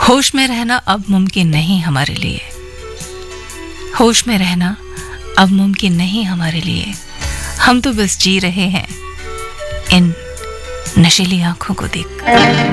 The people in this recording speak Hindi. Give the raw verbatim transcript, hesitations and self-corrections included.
होश में रहना अब मुमकिन नहीं हमारे लिए, होश में रहना अब मुमकिन नहीं हमारे लिए। हम तो बस जी रहे हैं इन नशीली आंखों को देख।